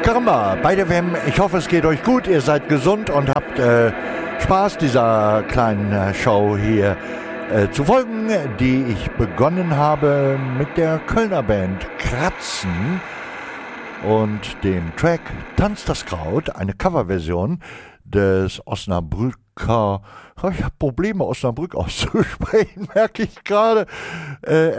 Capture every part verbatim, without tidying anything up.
Karamba bei der W M. Ich hoffe, es geht euch gut, ihr seid gesund und habt äh, Spaß dieser kleinen äh, Show hier äh, zu folgen, die ich begonnen habe mit der Kölner Band Kratzen und dem Track Tanz das Kraut, eine Coverversion des Osnabrücker, ich habe Probleme, Osnabrück auszusprechen, merke ich gerade, äh,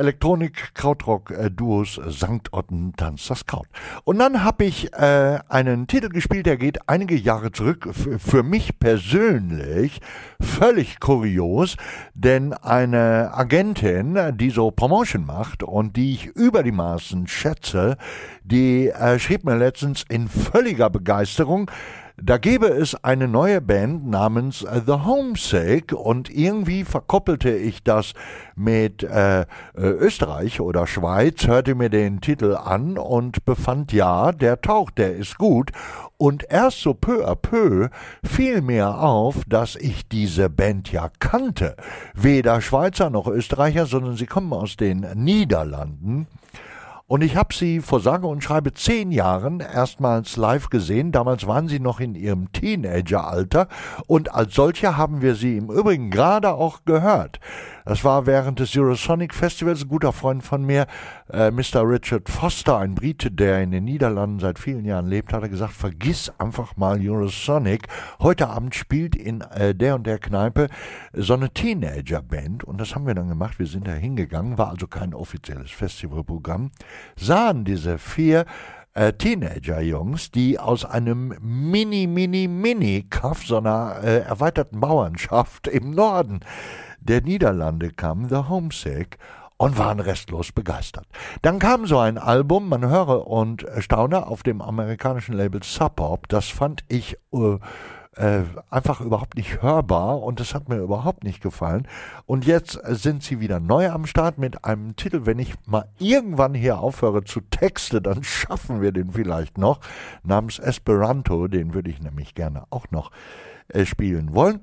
Elektronik-Krautrock-Duos Sankt Otten Tanz das Kraut. Und dann habe ich äh, einen Titel gespielt, der geht einige Jahre zurück, F- für mich persönlich völlig kurios, denn eine Agentin, die so Promotion macht und die ich über die Maßen schätze, die äh, schrieb mir letztens in völliger Begeisterung, da gäbe es eine neue Band namens The Homesick und irgendwie verkoppelte ich das mit äh, Österreich oder Schweiz, hörte mir den Titel an und befand, ja, der taucht, der ist gut. Und erst so peu à peu fiel mir auf, dass ich diese Band ja kannte. Weder Schweizer noch Österreicher, sondern sie kommen aus den Niederlanden. Und ich habe sie vor sage und schreibe zehn Jahren erstmals live gesehen. Damals waren sie noch in ihrem Teenageralter und als solche haben wir sie im Übrigen gerade auch gehört. Das war während des Eurosonic Festivals. Ein guter Freund von mir, äh, Mister Richard Foster, ein Brite, der in den Niederlanden seit vielen Jahren lebt, hat er gesagt, vergiss einfach mal Eurosonic. Heute Abend spielt in äh, der und der Kneipe so eine Teenagerband und das haben wir dann gemacht. Wir sind da hingegangen, war also kein offizielles Festivalprogramm. Sahen diese vier äh, Teenager-Jungs, die aus einem Mini-Mini-Mini-Kaff, so einer äh, erweiterten Bauernschaft im Norden der Niederlande kamen, The Homesick, und waren restlos begeistert. Dann kam so ein Album, man höre und staune, auf dem amerikanischen Label Sub Pop. Das fand ich äh, äh, einfach überhaupt nicht hörbar und das hat mir überhaupt nicht gefallen. Und jetzt sind sie wieder neu am Start mit einem Titel, wenn ich mal irgendwann hier aufhöre zu texten, dann schaffen wir den vielleicht noch, namens Esperanto, den würde ich nämlich gerne auch noch äh, spielen wollen.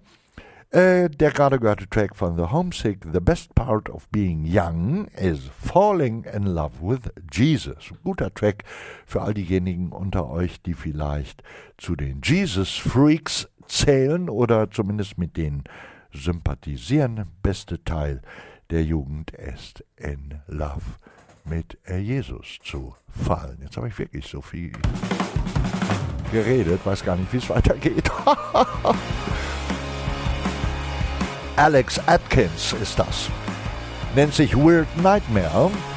Äh, der gerade gehörte Track von The Homesick, The Best Part of Being Young is Falling in Love with Jesus. Guter Track für all diejenigen unter euch, die vielleicht zu den Jesus-Freaks zählen oder zumindest mit denen sympathisieren. Beste Teil der Jugend ist in Love mit Jesus zu fallen. Jetzt habe ich wirklich so viel geredet, weiß gar nicht, wie es weitergeht. Alex Atkins ist das. Nennt sich Weird Nightmare.